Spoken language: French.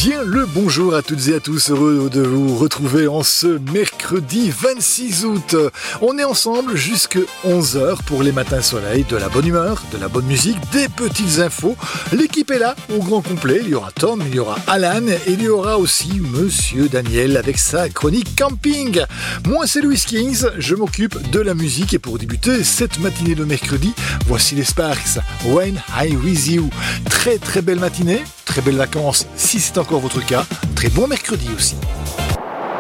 Bien le bonjour à toutes et à tous, heureux de vous retrouver en ce mercredi 26 août. On est ensemble jusque 11h pour les matins soleil, de la bonne humeur, de la bonne musique, des petites infos. L'équipe est là au grand complet, il y aura Tom, il y aura Alan et il y aura aussi Monsieur Daniel avec sa chronique camping. Moi c'est Louis Kings, je m'occupe de la musique et pour débuter cette matinée de mercredi, voici les Sparks, When I'm With You. Très très belle matinée, très belles vacances si c'est encore votre cas, très bon mercredi aussi.